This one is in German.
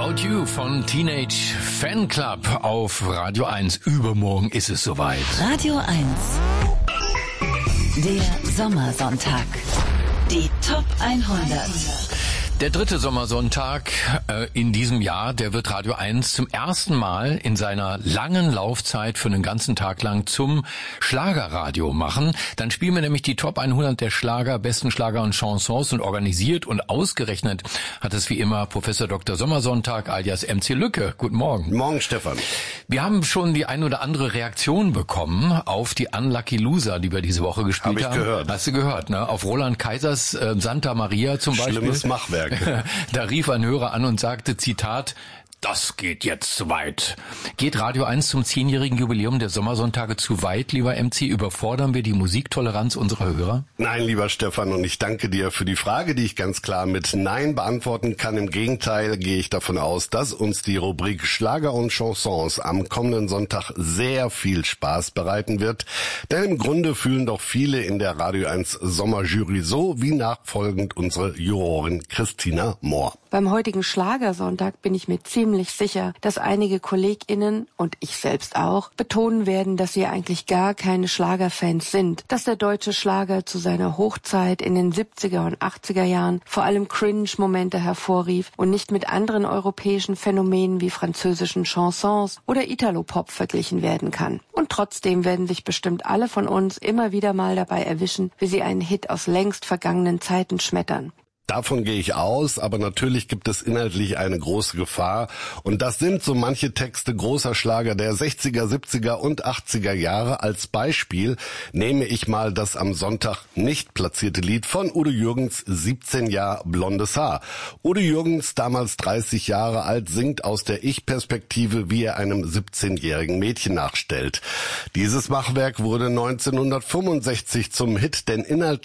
About You von Teenage Fanclub auf Radio 1. Übermorgen ist es soweit. Radio 1. Der Sommersonntag. Die Top 100. Der dritte Sommersonntag in diesem Jahr, der wird Radio 1 zum ersten Mal in seiner langen Laufzeit für einen ganzen Tag lang zum Schlagerradio machen. Dann spielen wir nämlich die Top 100 der Schlager, besten Schlager und Chansons, und organisiert und ausgerechnet hat es wie immer Professor Dr. Sommersonntag alias MC Lücke. Guten Morgen. Morgen, Stefan. Wir haben schon die ein oder andere Reaktion bekommen auf die Unlucky Loser, die wir diese Woche gespielt haben. Hab ich gehört. Hast du gehört, ne? Auf Roland Kaisers Santa Maria zum Beispiel. Schlimmes Machwerk. Da rief ein Hörer an und sagte, Zitat, das geht jetzt zu weit. Geht Radio 1 zum 10-jährigen Jubiläum der Sommersonntage zu weit, lieber MC? Überfordern wir die Musiktoleranz unserer Hörer? Nein, lieber Stefan, und ich danke dir für die Frage, die ich ganz klar mit Nein beantworten kann. Im Gegenteil gehe ich davon aus, dass uns die Rubrik Schlager und Chansons am kommenden Sonntag sehr viel Spaß bereiten wird. Denn im Grunde fühlen doch viele in der Radio 1 Sommerjury so wie nachfolgend unsere Jurorin Christina Mohr. Beim heutigen Schlagersonntag bin ich mir ziemlich sicher, dass einige KollegInnen und ich selbst auch betonen werden, dass sie eigentlich gar keine Schlagerfans sind. Dass der deutsche Schlager zu seiner Hochzeit in den 70er und 80er Jahren vor allem Cringe-Momente hervorrief und nicht mit anderen europäischen Phänomenen wie französischen Chansons oder Italo-Pop verglichen werden kann. Und trotzdem werden sich bestimmt alle von uns immer wieder mal dabei erwischen, wie sie einen Hit aus längst vergangenen Zeiten schmettern. Davon gehe ich aus, aber natürlich gibt es inhaltlich eine große Gefahr. Und das sind so manche Texte großer Schlager der 60er, 70er und 80er Jahre. Als Beispiel nehme ich mal das am Sonntag nicht platzierte Lied von Udo Jürgens, 17 Jahre blondes Haar. Udo Jürgens, damals 30 Jahre alt, singt aus der Ich-Perspektive, wie er einem 17-jährigen Mädchen nachstellt. Dieses Machwerk wurde 1965 zum Hit, denn inhaltlich